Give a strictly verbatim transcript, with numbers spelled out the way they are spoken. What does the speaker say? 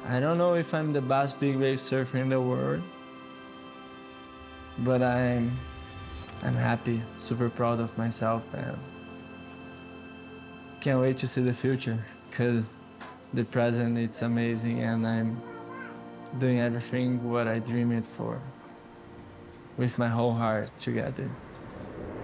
I don't know if I'm the best big wave surfer in the world, but I'm I'm happy, super proud of myself, and can't wait to see the future because the present it's amazing, and I'm doing everything what I dream it for with my whole heart together.